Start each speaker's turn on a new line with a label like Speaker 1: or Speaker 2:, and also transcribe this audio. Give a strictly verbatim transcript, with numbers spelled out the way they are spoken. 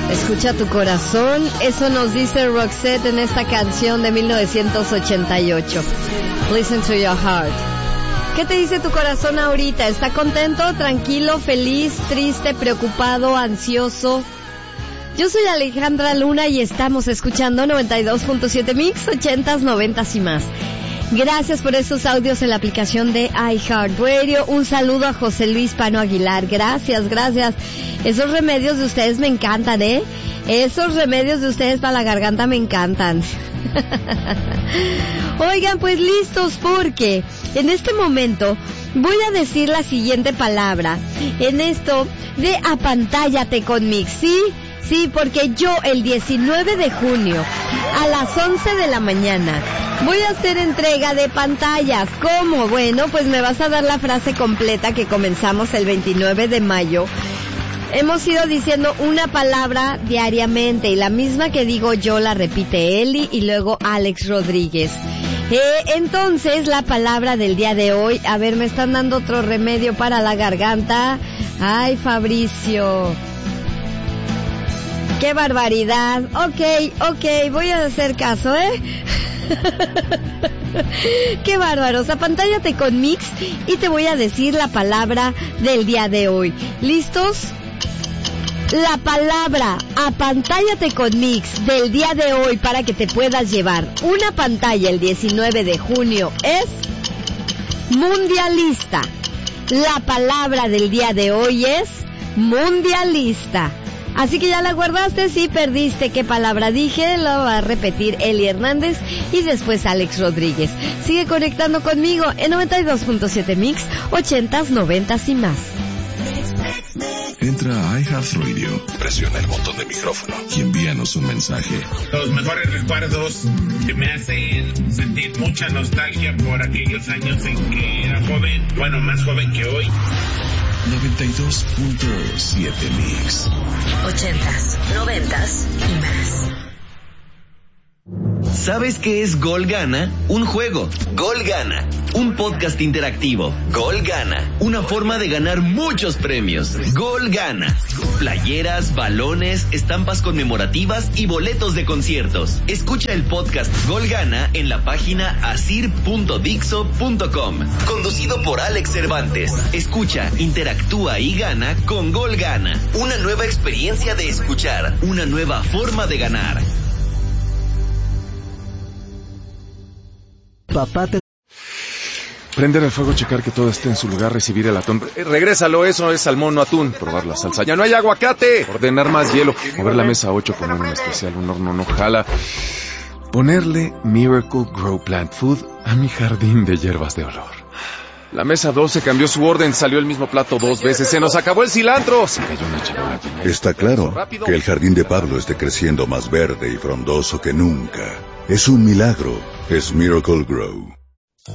Speaker 1: Escucha tu corazón, eso nos dice Roxette en esta canción de mil novecientos ochenta y ocho. Listen to your heart. ¿Qué te dice tu corazón ahorita? ¿Está contento, tranquilo, feliz, triste, preocupado, ansioso? Yo soy Alejandra Luna y estamos escuchando noventa y dos punto siete Mix, ochentas, noventas y más. Gracias por esos audios en la aplicación de iHeartRadio. Un saludo a José Luis Pano Aguilar. Gracias, gracias. Esos remedios de ustedes me encantan, ¿eh? Esos remedios de ustedes para la garganta me encantan. Oigan, pues listos, porque en este momento voy a decir la siguiente palabra. En esto de apantállate con Mix, ¿sí? Sí, porque yo el diecinueve de junio a las once de la mañana voy a hacer entrega de pantallas. ¿Cómo? Bueno, pues me vas a dar la frase completa que comenzamos el veintinueve de mayo. Hemos ido diciendo una palabra diariamente y la misma que digo yo la repite Eli y luego Alex Rodríguez. Eh, entonces, la palabra del día de hoy, a ver, me están dando otro remedio para la garganta. Ay, Fabricio. ¡Qué barbaridad! Ok, ok, voy a hacer caso, ¿eh? ¡Qué bárbaros! Apantállate con Mix y te voy a decir la palabra del día de hoy. ¿Listos? La palabra apantállate con Mix del día de hoy para que te puedas llevar una pantalla el diecinueve de junio es mundialista. La palabra del día de hoy es mundialista. Así que ya la guardaste, si perdiste qué palabra dije, lo va a repetir Eli Hernández y después Alex Rodríguez. Sigue conectando conmigo en noventa y dos punto siete Mix, ochentas, noventas y más.
Speaker 2: Entra a iHeartRadio, presiona el botón de micrófono y envíanos un mensaje.
Speaker 3: Los mejores recuerdos que me hacen sentir mucha nostalgia por aquellos años en que era joven, bueno, más joven que hoy.
Speaker 2: noventa y dos punto siete Mix.
Speaker 4: Ochentas, noventas y más.
Speaker 5: ¿Sabes qué es Gol Gana? Un juego. Gol Gana. Un podcast interactivo. Gol Gana. Una forma de ganar muchos premios. Gol Gana. Playeras, balones, estampas conmemorativas y boletos de conciertos. Escucha el podcast Gol Gana en la página asir punto dixo punto com. Conducido por Alex Cervantes. Escucha, interactúa y gana con Gol Gana. Una nueva experiencia de escuchar. Una nueva forma de ganar.
Speaker 6: Papá te...
Speaker 7: Prender el fuego, checar que todo esté en su lugar, recibir el atún. Eh, regrésalo, eso es salmón, no atún. Probar la salsa. ¡Ya no hay aguacate! Ordenar más hielo. Mover la mesa ocho, poner un especial, un horno no jala. Ponerle Miracle Grow Plant Food a mi jardín de hierbas de olor. La mesa doce cambió su orden, salió el mismo plato dos veces. ¡Se nos acabó el cilantro! Se cayó una charola llena de...
Speaker 8: Está claro que el jardín de Pablo esté creciendo más verde y frondoso que nunca. Es un milagro. Es Miracle Grow.